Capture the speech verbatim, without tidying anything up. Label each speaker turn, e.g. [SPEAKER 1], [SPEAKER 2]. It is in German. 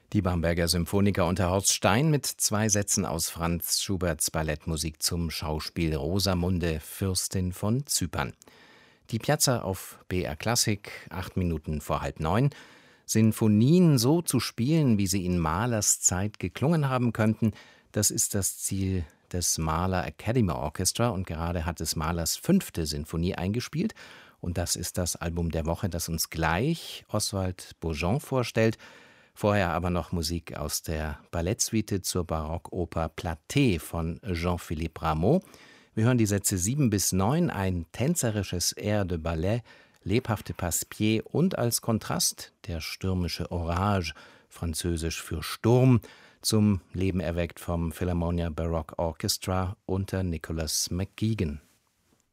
[SPEAKER 1] Die Bamberger Symphoniker unter Horst Stein mit zwei Sätzen aus Franz Schuberts Ballettmusik zum Schauspiel Rosamunde, Fürstin von Zypern. Die Piazza auf B R Klassik, acht Minuten vor halb neun. Sinfonien so zu spielen, wie sie in Mahlers Zeit geklungen haben könnten, das ist das Ziel des Mahler Academy Orchestra, und gerade hat es Mahlers fünfte Sinfonie eingespielt. Und das ist das Album der Woche, das uns gleich Oswald Bourgeon vorstellt. Vorher aber noch Musik aus der Ballettsuite zur Barockoper Platée von Jean-Philippe Rameau. Wir hören die Sätze sieben bis neun, ein tänzerisches Air de Ballet, lebhafte Passepied und als Kontrast der stürmische Orage, französisch für Sturm, zum Leben erweckt vom Philharmonia Baroque Orchestra unter Nicholas McGuigan.